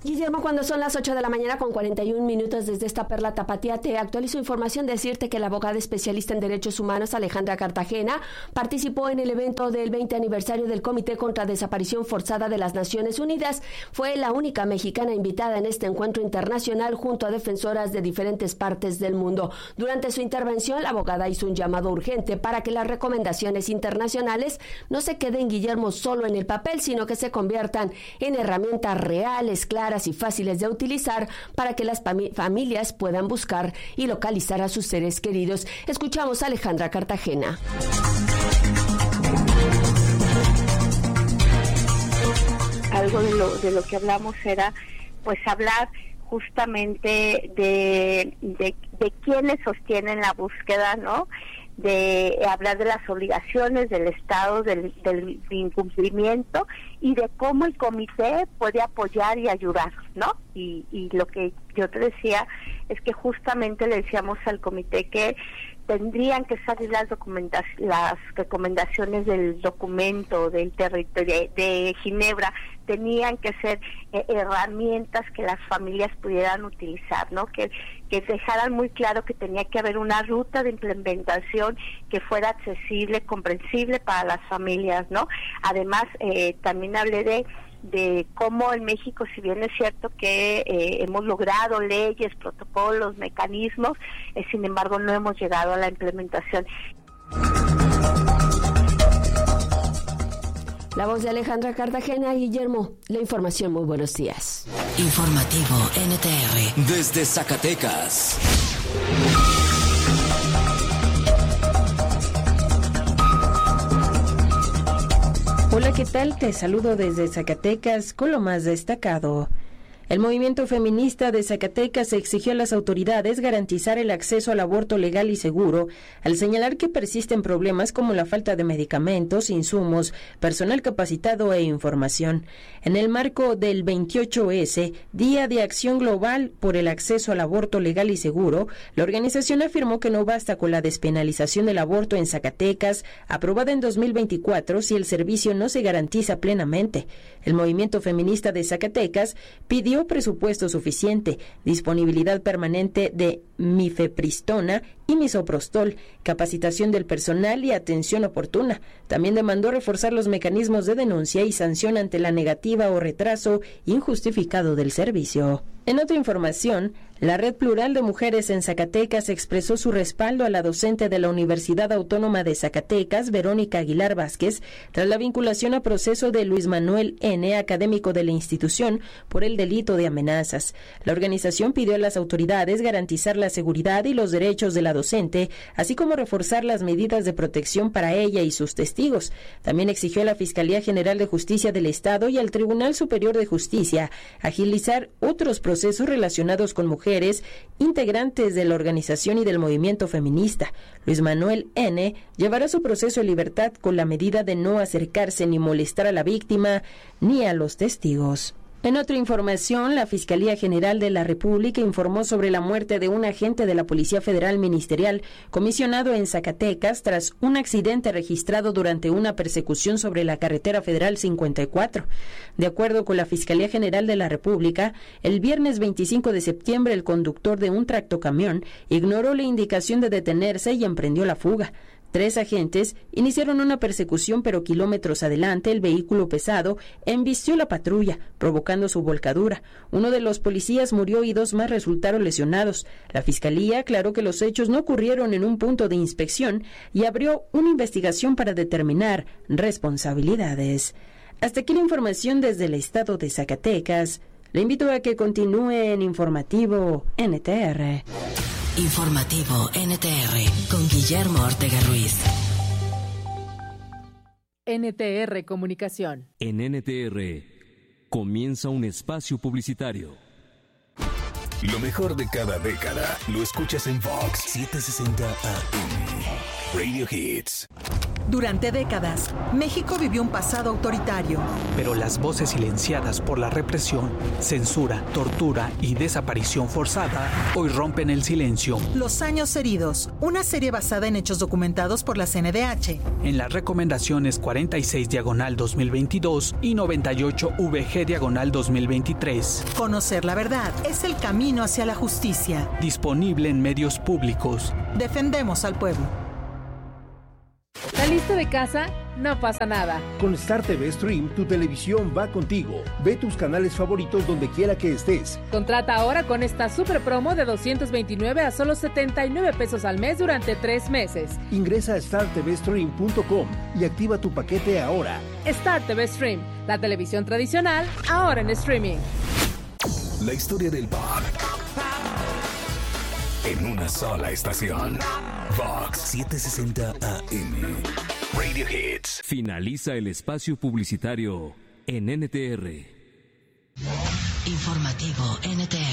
Guillermo, cuando son las 8 de la mañana con 41 minutos desde esta perla tapatía, te actualizo información, decirte que la abogada especialista en derechos humanos Alejandra Cartagena participó en el evento del 20 aniversario del Comité contra Desaparición Forzada de las Naciones Unidas. Fue la única mexicana invitada en este encuentro internacional junto a defensoras de diferentes partes del mundo. Durante su intervención, la abogada hizo un llamado urgente para que las recomendaciones internacionales no se queden, Guillermo, solo en el papel, sino que se conviertan en herramientas reales, claras y fáciles de utilizar para que las familias puedan buscar y localizar a sus seres queridos. Escuchamos a Alejandra Cartagena. Algo de lo que hablamos era pues hablar justamente de quiénes sostienen la búsqueda, ¿no? De hablar de las obligaciones del Estado, del incumplimiento y de cómo el comité puede apoyar y ayudar, ¿no? Y lo que yo te decía es que justamente le decíamos al comité que tendrían que salir las recomendaciones del documento del territorio de Ginebra, tenían que ser herramientas que las familias pudieran utilizar, ¿no? Que dejaran muy claro que tenía que haber una ruta de implementación que fuera accesible, comprensible para las familias, ¿no? Además, también hablé de cómo en México, si bien es cierto que hemos logrado leyes, protocolos, mecanismos, sin embargo no hemos llegado a la implementación. La voz de Alejandra Cartagena. Guillermo, la información. Muy buenos días. Informativo NTR desde Zacatecas. Hola, ¿qué tal? Te saludo desde Zacatecas con lo más destacado. El movimiento feminista de Zacatecas exigió a las autoridades garantizar el acceso al aborto legal y seguro, al señalar que persisten problemas como la falta de medicamentos, insumos, personal capacitado e información. En el marco del 28S, Día de Acción Global por el Acceso al Aborto Legal y Seguro, la organización afirmó que no basta con la despenalización del aborto en Zacatecas, aprobada en 2024, si el servicio no se garantiza plenamente. El movimiento feminista de Zacatecas pidió presupuesto suficiente, disponibilidad permanente de mifepristona y misoprostol, capacitación del personal y atención oportuna. También demandó reforzar los mecanismos de denuncia y sanción ante la negativa o retraso injustificado del servicio. En otra información, la Red Plural de Mujeres en Zacatecas expresó su respaldo a la docente de la Universidad Autónoma de Zacatecas, Verónica Aguilar Vázquez, tras la vinculación a proceso de Luis Manuel N., académico de la institución, por el delito de amenazas. La organización pidió a las autoridades garantizar la seguridad y los derechos de la docente, así como reforzar las medidas de protección para ella y sus testigos. También exigió a la Fiscalía General de Justicia del Estado y al Tribunal Superior de Justicia agilizar otros procesos relacionados con mujeres integrantes de la organización y del movimiento feminista. Luis Manuel N. llevará su proceso en libertad con la medida de no acercarse ni molestar a la víctima ni a los testigos. En otra información, la Fiscalía General de la República informó sobre la muerte de un agente de la Policía Federal Ministerial comisionado en Zacatecas tras un accidente registrado durante una persecución sobre la carretera federal 54. De acuerdo con la Fiscalía General de la República, el viernes 25 de septiembre el conductor de un tractocamión ignoró la indicación de detenerse y emprendió la fuga. 3 agentes iniciaron una persecución, pero kilómetros adelante el vehículo pesado embistió la patrulla, provocando su volcadura. Uno de los policías murió y 2 más resultaron lesionados. La Fiscalía aclaró que los hechos no ocurrieron en un punto de inspección y abrió una investigación para determinar responsabilidades. Hasta aquí la información desde el estado de Zacatecas. Le invito a que continúe en Informativo NTR. Informativo NTR con Guillermo Ortega Ruiz. NTR Comunicación. En NTR comienza un espacio publicitario. Lo mejor de cada década lo escuchas en Vox 760 AM. Radio Hits. Durante décadas, México vivió un pasado autoritario. Pero las voces silenciadas por la represión, censura, tortura y desaparición forzada hoy rompen el silencio. Los años heridos, una serie basada en hechos documentados por la CNDH. En las recomendaciones 46/2022 y 98/VG/2023. Conocer la verdad es el camino hacia la justicia. Disponible en medios públicos. Defendemos al pueblo. ¿Saliste de casa? No pasa nada. Con Star TV Stream, tu televisión va contigo. Ve tus canales favoritos donde quiera que estés. Contrata ahora con esta super promo de 229 a solo 79 pesos al mes durante 3 meses. Ingresa a startvstream.com y activa tu paquete ahora. Star TV Stream, la televisión tradicional, ahora en streaming. La historia del pop en una sola estación. Vox 760 AM. Radio Hits. Finaliza el espacio publicitario en NTR. Informativo NTR.